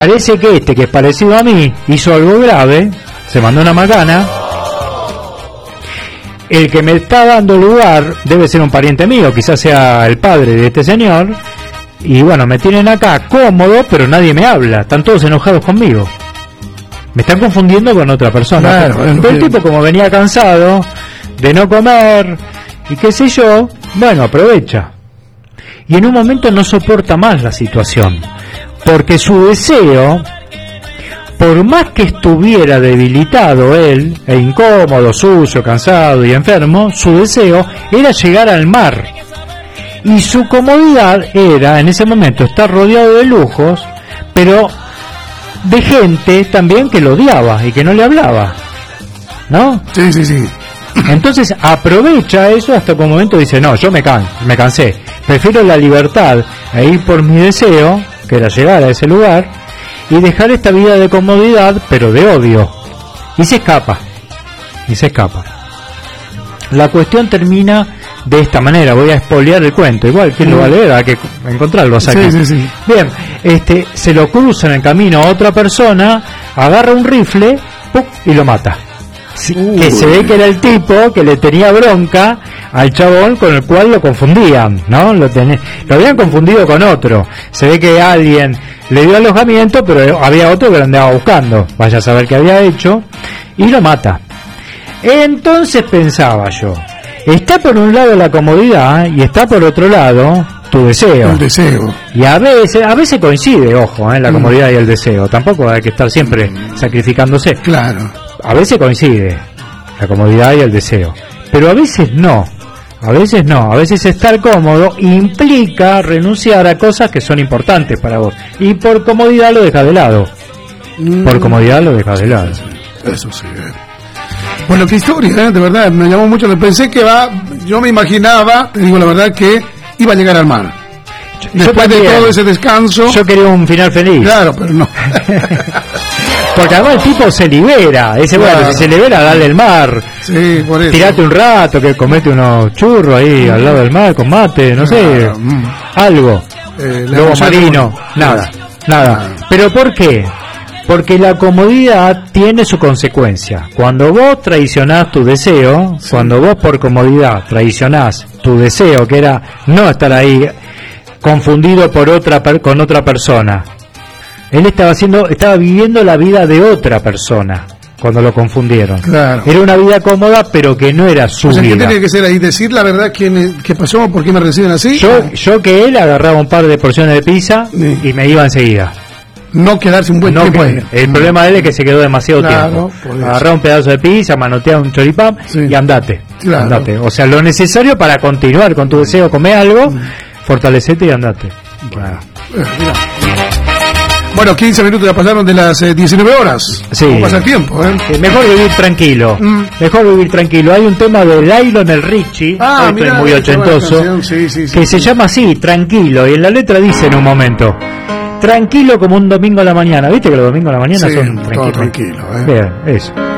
Parece que que es parecido a mí, hizo algo grave, se mandó una macana. El que me está dando lugar debe ser un pariente mío, quizás sea el padre de este señor. Y bueno, me tienen acá cómodo, pero nadie me habla, están todos enojados conmigo. Me están confundiendo con otra persona. Claro, pero el tipo, como venía cansado de no comer y qué sé yo, bueno, aprovecha. Y en un momento no soporta más la situación, porque su deseo, por más que estuviera debilitado él, e incómodo, sucio, cansado y enfermo, su deseo era llegar al mar. Y su comodidad era, en ese momento, estar rodeado de lujos, pero de gente también que lo odiaba y que no le hablaba, ¿no? Sí, sí, sí. Entonces aprovecha eso hasta que un momento dice, no, yo me cansé, prefiero la libertad e ir por mi deseo, que era llegar a ese lugar, y dejar esta vida de comodidad, pero de odio. Y se escapa. La cuestión termina de esta manera, voy a espolear el cuento, igual quien lo va a leer, hay que encontrarlo, o sea, sí. Bien, se lo cruza en el camino a otra persona, agarra un rifle, ¡pum!, y lo mata. Que se ve que era el tipo que le tenía bronca al chabón con el cual lo confundían, ¿no? Lo habían confundido con otro. Se ve que alguien le dio alojamiento, pero había otro que lo andaba buscando, vaya a saber qué había hecho, y lo mata. Entonces pensaba yo, está por un lado la comodidad y está por otro lado tu deseo. El deseo. Y a veces coincide, ojo, la comodidad y el deseo. Tampoco hay que estar siempre sacrificándose. Claro. A veces coincide la comodidad y el deseo, pero a veces no. A veces estar cómodo implica renunciar a cosas que son importantes para vos. Y por comodidad lo dejas de lado. Eso sí. Bueno, qué historia, de verdad, me llamó mucho. Pensé que yo me imaginaba, te digo la verdad, que iba a llegar al mar. Después de todo ese descanso. Yo quería un final feliz. Claro, pero no. Porque además el tipo se libera. Bueno, si se libera, dale el mar. Sí, por eso. Tirate un rato, que comete unos churros ahí al lado del mar con mate, no sé. Algo. Lobo marino. Nada. ¿Pero por qué? Porque la comodidad tiene su consecuencia. Cuando vos traicionás tu deseo, cuando vos por comodidad traicionás tu deseo, que era no estar ahí confundido con otra persona, él estaba viviendo la vida de otra persona cuando lo confundieron. Claro. Era una vida cómoda, pero que no era su vida. ¿Qué tiene que ser ahí? ¿Decir la verdad qué pasó? ¿Por qué me reciben así? Yo que él agarraba un par de porciones de pizza y me iba enseguida. No quedarse un buen tiempo ahí. El problema de él es que se quedó demasiado tiempo. Agarrá un pedazo de pizza, manotea un choripán y andate. O sea, lo necesario para continuar con tu deseo, comer algo, fortalecete y andate. Bueno, 15 minutos ya pasaron de las 19 horas. Sí. ¿Cómo pasa el tiempo? Mejor vivir tranquilo. Hay un tema de Lionel Richie, mirá, muy ochentoso, que se llama así, Tranquilo, y en la letra dice en un momento: tranquilo como un domingo a la mañana. ¿Viste que los domingos a la mañana son tranquilos? Tranquilo, Bien, eso.